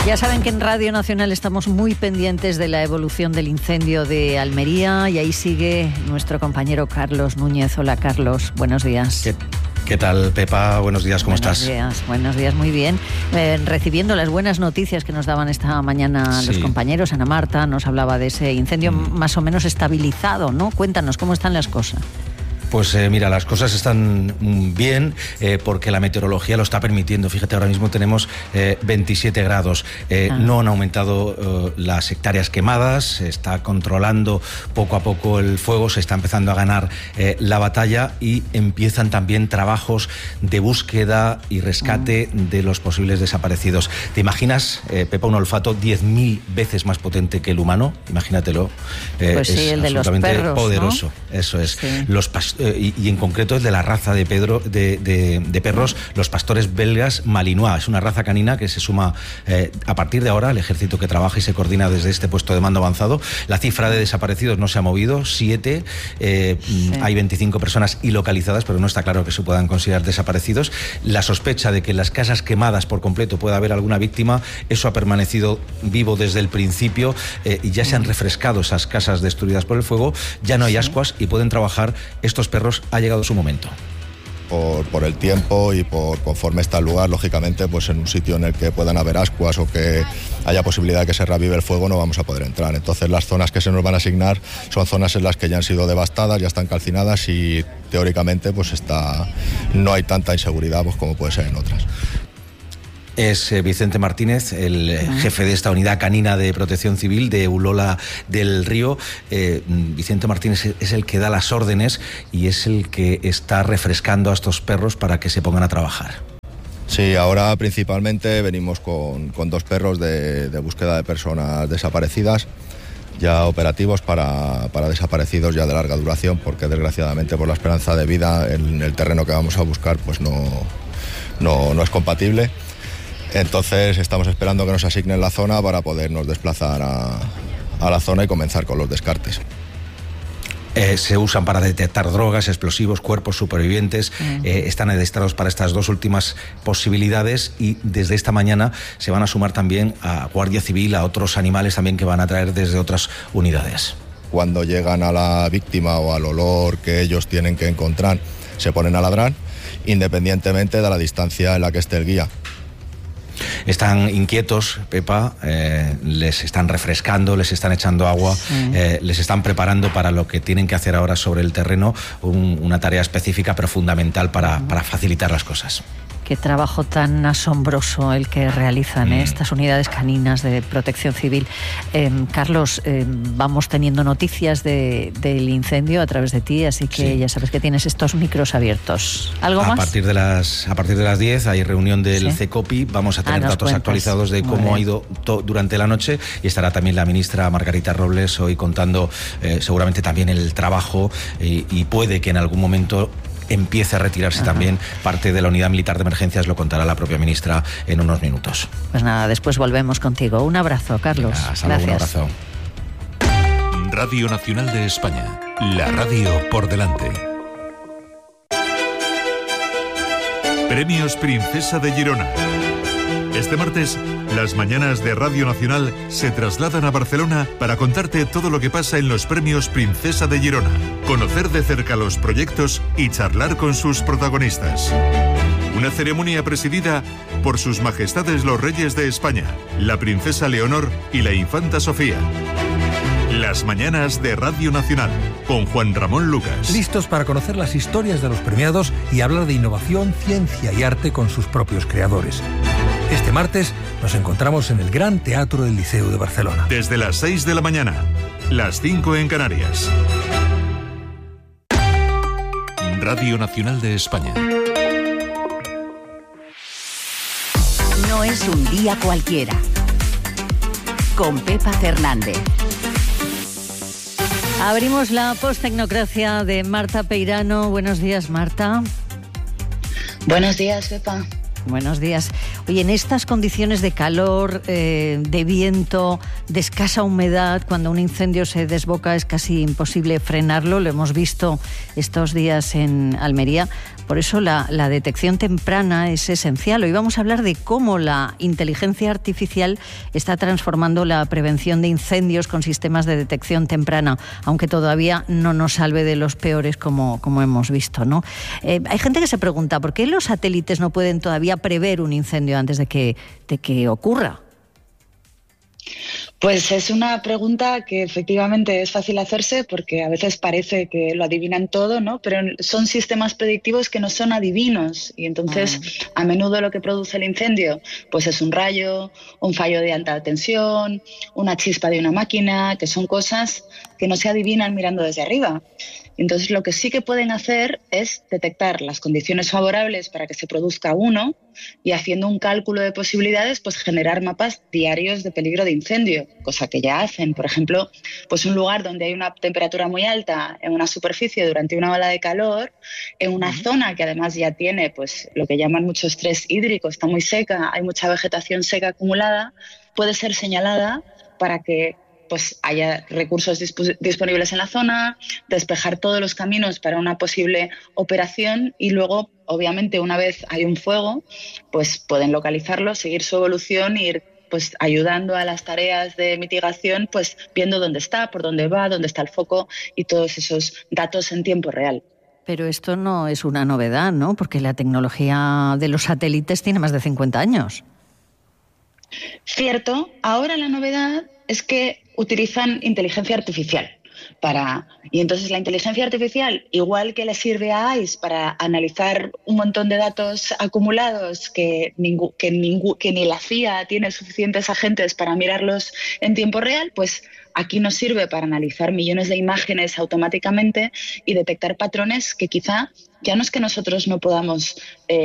Ya saben que en Radio Nacional estamos muy pendientes de la evolución del incendio de Almería y ahí sigue nuestro compañero Carlos Núñez. Hola, Carlos, buenos días. ¿Qué tal, Pepa? Buenos días, ¿cómo estás? Buenos días, muy bien. Recibiendo las buenas noticias que nos daban esta mañana los compañeros. Ana Marta nos hablaba de ese incendio más o menos estabilizado, ¿no? Cuéntanos, ¿cómo están las cosas? Pues mira, las cosas están bien porque la meteorología lo está permitiendo. Fíjate, ahora mismo tenemos 27 grados. No han aumentado las hectáreas quemadas, se está controlando poco a poco el fuego, se está empezando a ganar la batalla y empiezan también trabajos de búsqueda y rescate de los posibles desaparecidos. ¿Te imaginas, Pepa, un olfato 10.000 veces más potente que el humano? Imagínatelo. Pues sí, el de los perros, poderoso, ¿no? Eso es. Sí. Y en concreto el de la raza de perros, los pastores belgas Malinois. Es una raza canina que se suma a partir de ahora al ejército que trabaja y se coordina desde este puesto de mando avanzado. La cifra de desaparecidos no se ha movido, 7. Hay 25 personas ilocalizadas, pero no está claro que se puedan considerar desaparecidos. La sospecha de que en las casas quemadas por completo pueda haber alguna víctima, eso ha permanecido vivo desde el principio y ya se han refrescado esas casas destruidas por el fuego, ya no hay ascuas y pueden trabajar. Estos perros, ha llegado su momento. Por el tiempo y conforme está el lugar, lógicamente, pues en un sitio en el que puedan haber ascuas o que haya posibilidad de que se reavive el fuego, no vamos a poder entrar. Entonces las zonas que se nos van a asignar son zonas en las que ya han sido devastadas, ya están calcinadas y teóricamente pues no hay tanta inseguridad pues, como puede ser en otras. Es Vicente Martínez, el jefe de esta unidad canina de protección civil de Ulola del Río. Vicente Martínez es el que da las órdenes y es el que está refrescando a estos perros para que se pongan a trabajar. Sí, ahora principalmente venimos con 2 perros de búsqueda de personas desaparecidas, ya operativos para desaparecidos ya de larga duración, porque desgraciadamente por la esperanza de vida en el terreno que vamos a buscar pues no es compatible. Entonces estamos esperando que nos asignen la zona para podernos desplazar a la zona y comenzar con los descartes. Se usan para detectar drogas, explosivos, cuerpos supervivientes. Están adestrados para estas 2 últimas posibilidades y desde esta mañana se van a sumar también a Guardia Civil, a otros animales también que van a traer desde otras unidades. Cuando llegan a la víctima o al olor que ellos tienen que encontrar, se ponen a ladrar, independientemente de la distancia en la que esté el guía. Están inquietos, Pepa, les están refrescando, les están echando agua, les están preparando para lo que tienen que hacer ahora sobre el terreno, una tarea específica pero fundamental para facilitar las cosas. Qué trabajo tan asombroso el que realizan estas unidades caninas de protección civil. Carlos, vamos teniendo noticias del incendio a través de ti, así que ya sabes que tienes estos micros abiertos. ¿Algo más? A partir de las 10 hay reunión del CECOPI, vamos a tener datos actualizados de cómo ha ido durante la noche y estará también la ministra Margarita Robles hoy contando seguramente también el trabajo y puede que en algún momento empiece a retirarse también parte de la unidad militar de emergencias, lo contará la propia ministra en unos minutos. Pues nada, después volvemos contigo. Un abrazo, Carlos. Gracias. Un abrazo. Radio Nacional de España, la radio por delante. Premios Princesa de Girona. Este martes, las mañanas de Radio Nacional se trasladan a Barcelona para contarte todo lo que pasa en los Premios Princesa de Girona, conocer de cerca los proyectos y charlar con sus protagonistas. Una ceremonia presidida por sus majestades los reyes de España, la princesa Leonor y la infanta Sofía. Las mañanas de Radio Nacional, con Juan Ramón Lucas. Listos para conocer las historias de los premiados y hablar de innovación, ciencia y arte con sus propios creadores. Este martes nos encontramos en el Gran Teatro del Liceu de Barcelona. Desde las 6 de la mañana, las 5 en Canarias. Radio Nacional de España. No es un día cualquiera. Con Pepa Fernández. Abrimos la posttecnocracia de Marta Peirano. Buenos días, Marta. Buenos días, Pepa. Buenos días. Oye, en estas condiciones de calor, de viento, de escasa humedad, cuando un incendio se desboca es casi imposible frenarlo, lo hemos visto estos días en Almería. Por eso la detección temprana es esencial. Hoy vamos a hablar de cómo la inteligencia artificial está transformando la prevención de incendios con sistemas de detección temprana, aunque todavía no nos salve de los peores como hemos visto, ¿no? Hay gente que se pregunta, ¿por qué los satélites no pueden todavía prever un incendio antes de que ocurra? Pues es una pregunta que efectivamente es fácil hacerse porque a veces parece que lo adivinan todo, ¿no? Pero son sistemas predictivos que no son adivinos y entonces a menudo lo que produce el incendio pues es un rayo, un fallo de alta tensión, una chispa de una máquina, que son cosas que no se adivinan mirando desde arriba. Entonces lo que sí que pueden hacer es detectar las condiciones favorables para que se produzca uno y haciendo un cálculo de posibilidades pues generar mapas diarios de peligro de incendio, cosa que ya hacen. Por ejemplo, pues un lugar donde hay una temperatura muy alta en una superficie durante una ola de calor, en una zona que además ya tiene pues lo que llaman mucho estrés hídrico, está muy seca, hay mucha vegetación seca acumulada, puede ser señalada para que pues haya recursos disponibles en la zona, despejar todos los caminos para una posible operación y luego, obviamente, una vez hay un fuego, pues pueden localizarlo, seguir su evolución e ir pues ayudando a las tareas de mitigación, pues viendo dónde está, por dónde va, dónde está el foco y todos esos datos en tiempo real. Pero esto no es una novedad, ¿no? Porque la tecnología de los satélites tiene más de 50 años. Cierto, ahora la novedad es que utilizan inteligencia artificial y entonces la inteligencia artificial, igual que le sirve a ICE para analizar un montón de datos acumulados que ni la CIA tiene suficientes agentes para mirarlos en tiempo real, pues aquí nos sirve para analizar millones de imágenes automáticamente y detectar patrones que quizá ya no es que nosotros no podamos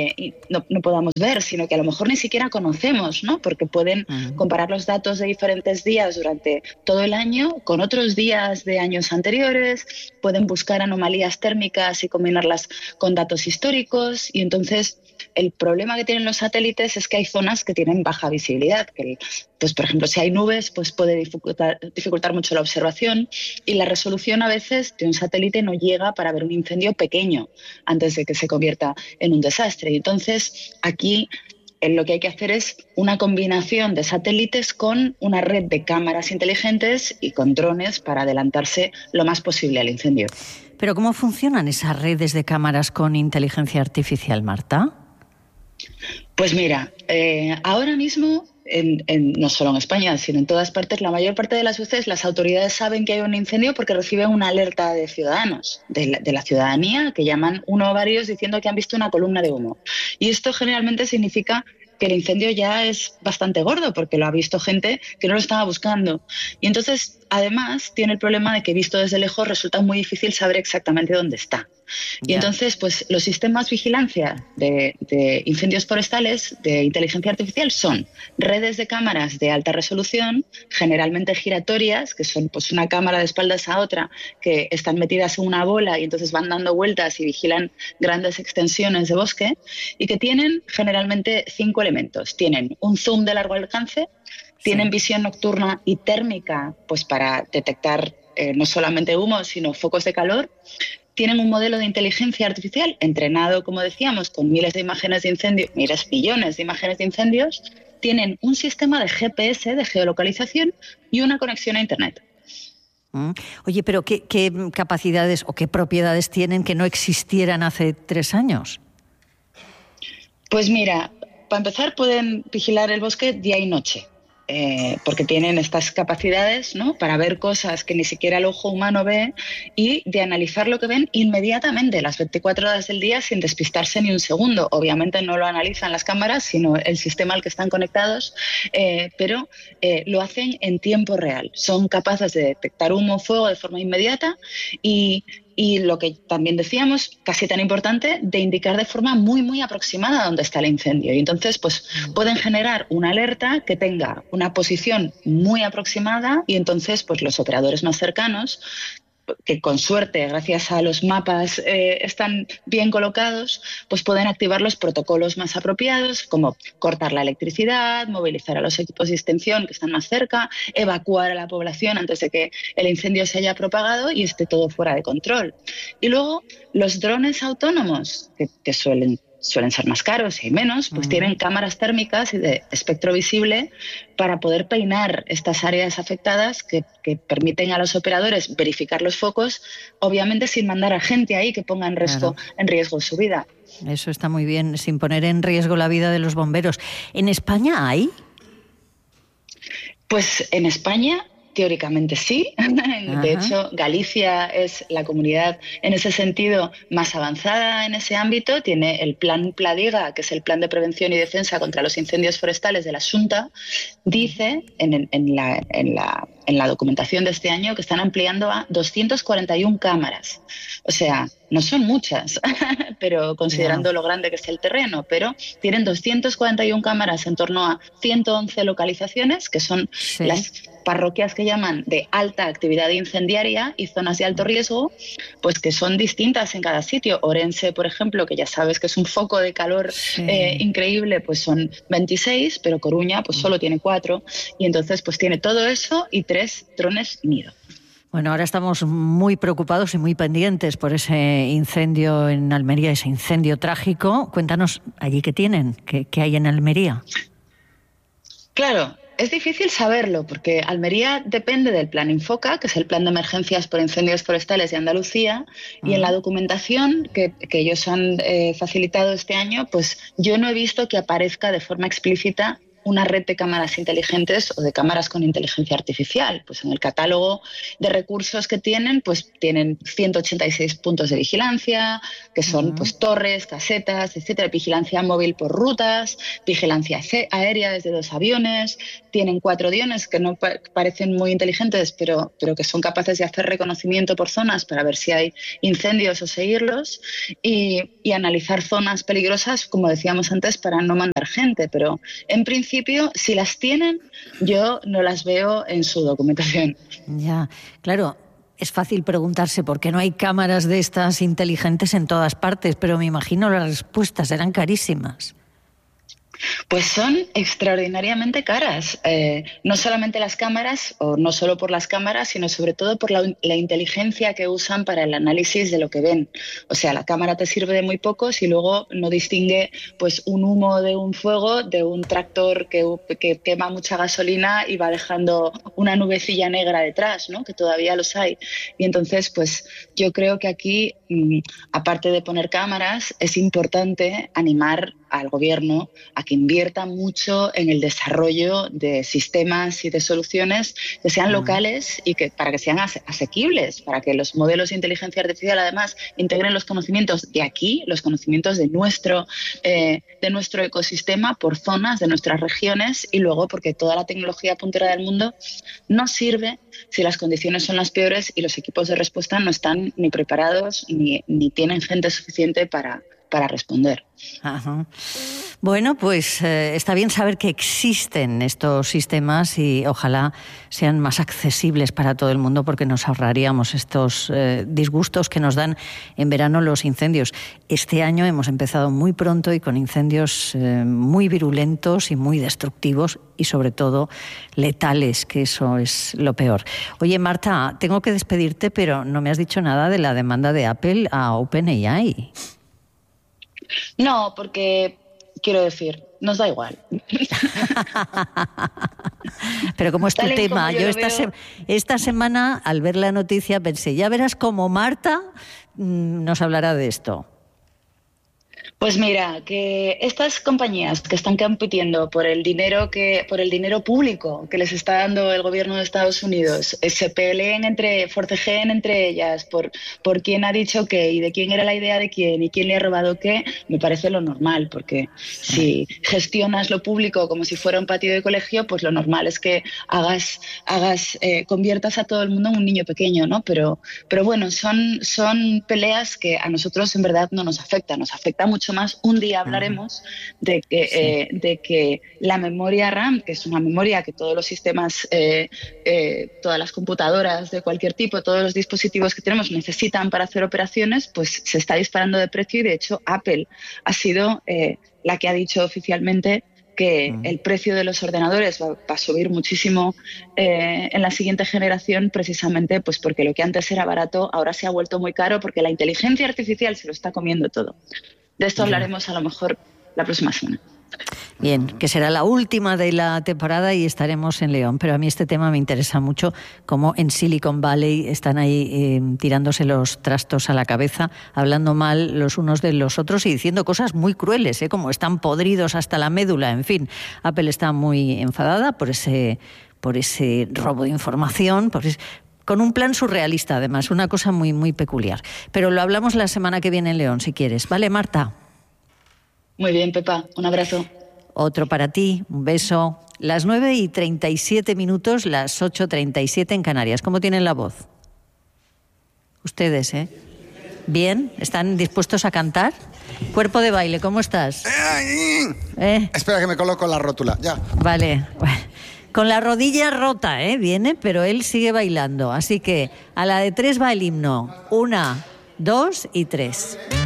ver, sino que a lo mejor ni siquiera conocemos, ¿no? Porque pueden comparar los datos de diferentes días durante todo el año con otros días de años anteriores, pueden buscar anomalías térmicas y combinarlas con datos históricos y entonces el problema que tienen los satélites es que hay zonas que tienen baja visibilidad, que pues por ejemplo si hay nubes pues puede dificultar mucho la observación y la resolución a veces de un satélite no llega para ver un incendio pequeño antes de que se convierta en un desastre. Y entonces aquí lo que hay que hacer es una combinación de satélites con una red de cámaras inteligentes y con drones para adelantarse lo más posible al incendio. Pero ¿cómo funcionan esas redes de cámaras con inteligencia artificial, Marta? Pues mira, ahora mismo, no solo en España, sino en todas partes, la mayor parte de las veces las autoridades saben que hay un incendio porque reciben una alerta de ciudadanos, de la ciudadanía, que llaman uno o varios diciendo que han visto una columna de humo. Y esto generalmente significa que el incendio ya es bastante gordo porque lo ha visto gente que no lo estaba buscando. Y entonces, además, tiene el problema de que visto desde lejos resulta muy difícil saber exactamente dónde está. Y entonces, pues los sistemas de vigilancia de incendios forestales de inteligencia artificial son redes de cámaras de alta resolución, generalmente giratorias, que son pues una cámara de espaldas a otra, que están metidas en una bola y entonces van dando vueltas y vigilan grandes extensiones de bosque, y que tienen generalmente 5 elementos. Tienen un zoom de largo alcance, tienen visión nocturna y térmica, pues para detectar no solamente humo, sino focos de calor. Tienen un modelo de inteligencia artificial entrenado, como decíamos, con miles de imágenes de incendios, millones de imágenes de incendios. Tienen un sistema de GPS, de geolocalización, y una conexión a Internet. Oye, pero ¿qué capacidades o qué propiedades tienen que no existieran hace 3 años? Pues mira, para empezar pueden vigilar el bosque día y noche. Porque tienen estas capacidades, ¿no?, para ver cosas que ni siquiera el ojo humano ve y de analizar lo que ven inmediatamente, las 24 horas del día, sin despistarse ni un segundo. Obviamente no lo analizan las cámaras, sino el sistema al que están conectados, pero lo hacen en tiempo real. Son capaces de detectar humo o fuego de forma inmediata y lo que también decíamos, casi tan importante, de indicar de forma muy, muy aproximada dónde está el incendio. Y entonces, pues pueden generar una alerta que tenga una posición muy aproximada y entonces, pues los operadores más cercanos que con suerte, gracias a los mapas, están bien colocados, pues pueden activar los protocolos más apropiados, como cortar la electricidad, movilizar a los equipos de extinción que están más cerca, evacuar a la población antes de que el incendio se haya propagado y esté todo fuera de control. Y luego, los drones autónomos, que suelen ser más caros y menos, pues tienen cámaras térmicas y de espectro visible para poder peinar estas áreas afectadas que permiten a los operadores verificar los focos, obviamente sin mandar a gente ahí que ponga en riesgo su vida. Eso está muy bien, sin poner en riesgo la vida de los bomberos. ¿En España hay? Pues en España, teóricamente sí. De hecho, Galicia es la comunidad en ese sentido más avanzada en ese ámbito. Tiene el Plan Pladiga, que es el Plan de Prevención y Defensa contra los Incendios Forestales de la Xunta. Dice en la documentación de este año que están ampliando a 241 cámaras. O sea, no son muchas, pero considerando lo grande que es el terreno, pero tienen 241 cámaras en torno a 111 localizaciones, que son las parroquias que llaman de alta actividad incendiaria y zonas de alto riesgo, pues que son distintas en cada sitio. Orense, por ejemplo, que ya sabes que es un foco de calor increíble, pues son 26, pero Coruña pues solo tiene 4, y entonces pues tiene todo eso y 3 drones nido. Bueno, ahora estamos muy preocupados y muy pendientes por ese incendio en Almería, ese incendio trágico. Cuéntanos allí qué tienen, qué hay en Almería. Claro, es difícil saberlo porque Almería depende del Plan Infoca, que es el Plan de Emergencias por Incendios Forestales de Andalucía, y en la documentación que ellos han facilitado este año, pues yo no he visto que aparezca de forma explícita una red de cámaras inteligentes o de cámaras con inteligencia artificial. Pues en el catálogo de recursos que tienen, pues tienen 186 puntos de vigilancia, que son pues torres, casetas, etcétera, vigilancia móvil por rutas, vigilancia aérea desde 2 aviones, tienen 4 aviones que no parecen muy inteligentes, pero que son capaces de hacer reconocimiento por zonas para ver si hay incendios o seguirlos, y analizar zonas peligrosas, como decíamos antes, para no mandar gente. Pero en principio, si las tienen, yo no las veo en su documentación. Ya, claro. Es fácil preguntarse por qué no hay cámaras de estas inteligentes en todas partes, pero me imagino las respuestas serán carísimas. Pues son extraordinariamente caras, no solamente las cámaras, o no solo por las cámaras, sino sobre todo por la inteligencia que usan para el análisis de lo que ven. O sea, la cámara te sirve de muy poco si luego no distingue pues un humo de un fuego de un tractor que quema mucha gasolina y va dejando una nubecilla negra detrás, ¿no? Que todavía los hay. Y entonces, pues yo creo que aquí, aparte de poner cámaras, es importante animar al gobierno a que invierta mucho en el desarrollo de sistemas y de soluciones que sean locales y que para que sean asequibles, para que los modelos de inteligencia artificial además integren los conocimientos de aquí, los conocimientos de nuestro ecosistema por zonas de nuestras regiones, y luego porque toda la tecnología puntera del mundo no sirve si las condiciones son las peores y los equipos de respuesta no están ni preparados ni tienen gente suficiente para responder. Ajá. Bueno, pues está bien saber que existen estos sistemas y ojalá sean más accesibles para todo el mundo, porque nos ahorraríamos estos disgustos que nos dan en verano los incendios. Este año hemos empezado muy pronto y con incendios muy virulentos y muy destructivos y sobre todo letales, que eso es lo peor. Oye, Marta, tengo que despedirte, pero no me has dicho nada de la demanda de Apple a OpenAI. No, porque, quiero decir, nos da igual. Pero como es tu tema, yo esta semana, al ver la noticia, pensé, ya verás cómo Marta nos hablará de esto. Pues mira, que estas compañías que están compitiendo por el dinero público que les está dando el gobierno de Estados Unidos, se peleen forcejeen entre ellas por quién ha dicho qué y de quién era la idea de quién y quién le ha robado qué, me parece lo normal, porque si gestionas lo público como si fuera un patio de colegio, pues lo normal es que conviertas a todo el mundo en un niño pequeño, ¿no? Pero bueno, son peleas que a nosotros en verdad no nos afectan, nos afecta mucho mucho más. Un día hablaremos de que la memoria RAM, que es una memoria que todos los sistemas, todas las computadoras de cualquier tipo, todos los dispositivos que tenemos necesitan para hacer operaciones, pues se está disparando de precio y de hecho Apple ha sido la que ha dicho oficialmente que el precio de los ordenadores va a subir muchísimo en la siguiente generación, precisamente pues porque lo que antes era barato ahora se ha vuelto muy caro porque la inteligencia artificial se lo está comiendo todo. De esto hablaremos a lo mejor la próxima semana. Bien, que será la última de la temporada y estaremos en León, pero a mí este tema me interesa mucho, como en Silicon Valley están ahí tirándose los trastos a la cabeza, hablando mal los unos de los otros y diciendo cosas muy crueles, como están podridos hasta la médula, en fin. Apple está muy enfadada por ese robo de información, con un plan surrealista además, una cosa muy, muy peculiar. Pero lo hablamos la semana que viene en León, si quieres. ¿Vale, Marta? Muy bien, Pepa, un abrazo. Otro para ti, un beso. Las 9:37, las 8:37 en Canarias. ¿Cómo tienen la voz? Ustedes, ¿eh? ¿Bien? ¿Están dispuestos a cantar? Cuerpo de baile, ¿cómo estás? Espera que me coloco la rótula, ya. Vale. Con la rodilla rota, viene, pero él sigue bailando. Así que a la de 3 va el himno. 1, 2 y 3.